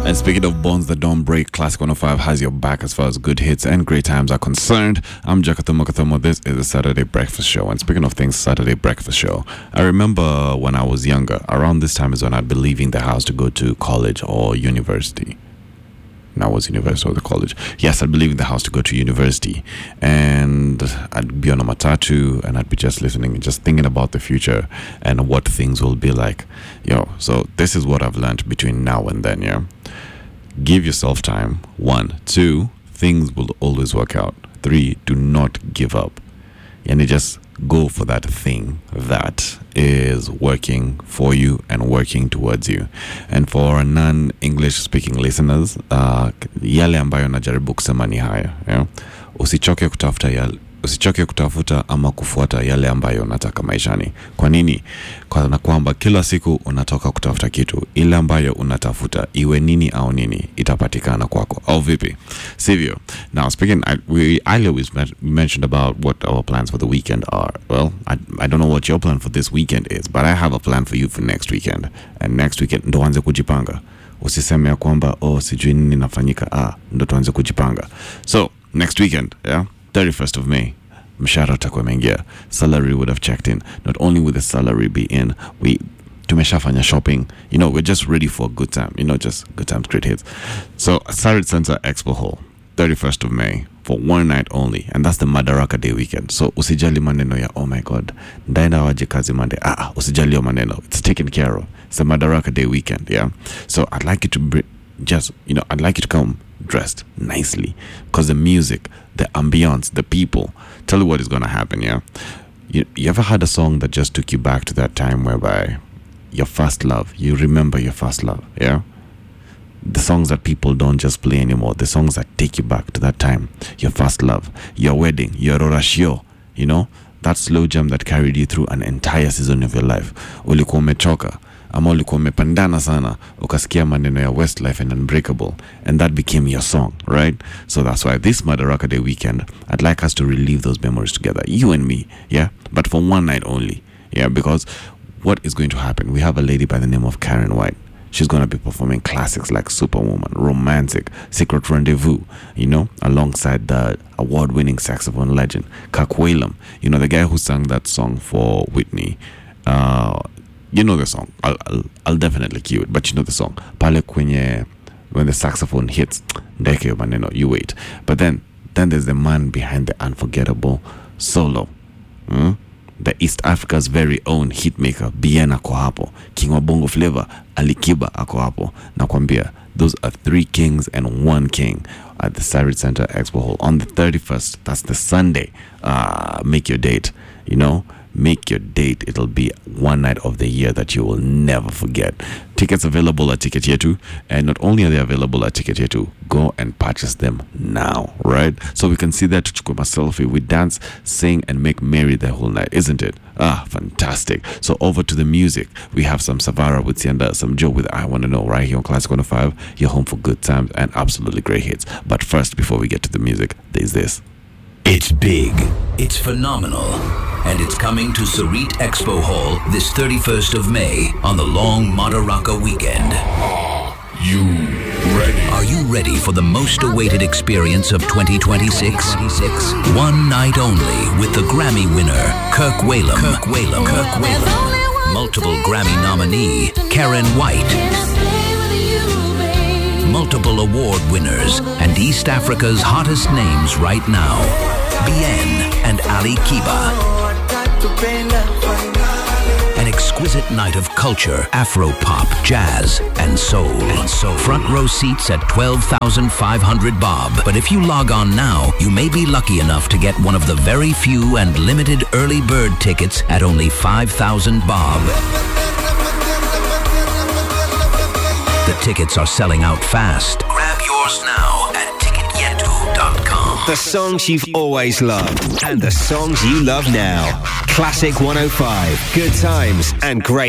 And speaking of bonds that don't break, Classic 105 has your back as far as good hits and great times are concerned. I'm Jakathomo Kathomo. This is the Saturday Breakfast Show. And speaking of things, Saturday Breakfast Show, I remember when I was younger, around this time is when I'd be leaving the house to go to college or university. Now was university or the college. Yes, I'd be leaving the house to go to university, and I'd be on a matatu, and I'd be just listening and just thinking about the future and what things will be like. So this is what I've learned between now and then. Give yourself time. 1, 2, things will always work out. 3, do not give up. And just go for that thing that is working for you and working towards you. And for non-English speaking listeners, yale ambayo najaribu kusema ni haya. Usichoke kutafuta ama kufuata yale ambayo unataka maishani. Kwa nini? Kwa kwamba kila siku unatoka kutafuta kitu, ile ambayo unatafuta iwe nini au nini itapatikana kwako. Au vipi? Sivyo? Now speaking, we always mentioned about what our plans for the weekend are. Well, I don't know what your plan for this weekend is, but I have a plan for you for next weekend. And next weekend ndo anze kujipanga. Usiseme ya kwamba sijui nini nafanyika. Ndo tuanze kujipanga. So next weekend, 31st of May, mshahara utakuwa umeingia. Salary would have checked in. Not only will the salary be in, tumeshafanya shopping. We're just ready for a good time. Just good times, great hits. So, Sarit Center Expo Hall, 31st of May, for one night only. And that's the Madaraka Day weekend. So, usijali maneno ya, oh my God, ndaenda waje kazi Monday. Usijali maneno. It's taken care of. It's the Madaraka Day weekend, So, I'd like you to I'd like you to come dressed nicely, because the music, the ambience, the people, tell you what is going to happen. You ever had a song that just took you back to that time whereby your first love, you remember your first love? The songs that people don't just play anymore, the songs that take you back to that time, your first love, your wedding, your rorashio, that slow jam that carried you through an entire season of your life. Ulikuwa umechoka ama ulikuwa umepandana sana, ukasikia maneno ya Westlife and Unbreakable, and that became your song, right? So that's why this Madaraka Day weekend, I'd like us to relive those memories together, you and me, but for one night only, because what is going to happen, we have a lady by the name of Karen White. She's going to be performing classics like Superwoman, Romantic, Secret Rendezvous, alongside the award-winning saxophone legend, Kirk Whalum, the guy who sang that song for Whitney. You know the song. I'll definitely cue it, but you know the song. Pale kwenye, when the saxophone hits, ndeke maneno, you wait. But then there's the man behind the unforgettable solo. The East Africa's very own hitmaker, Bien ako hapo. King wa Bongo Flavor, Ali Kiba ako hapo. Nakwambia, those are 3 kings and 1 king at the Sarit Center Expo Hall on the 31st. That's the Sunday. Make your date, Make your date. It'll be one night of the year that you will never forget. Tickets available at Ticket Yetu. And not only are they available at Ticket Yetu, go and purchase them now, right? So we can see that tuchukue selfie. We dance, sing, and make merry the whole night, isn't it? Fantastic. So over to the music. We have some Savara with Sienda, some Joe with I Wanna Know right here on Classic 105. You're home for good times and absolutely great hits. But first, before we get to the music, there's this. It's big, it's phenomenal, and it's coming to Sarit Expo Hall this 31st of May on the long Madaraka weekend. You ready? Are you ready for the most awaited experience of 2026? One night only with the Grammy winner, Kirk Whalum. Multiple Grammy nominee, Karen White. Multiple award winners and East Africa's hottest names right now, Bien and Ali Kiba. An exquisite night of culture, Afro pop, jazz, and soul. Front row seats at 12,500 bob. But if you log on now, you may be lucky enough to get one of the very few and limited early bird tickets at only 5,000 bob. The tickets are selling out fast. Grab yours now at ticketyetu.com. The songs you've always loved and the songs you love now. Classic 105. Good times and great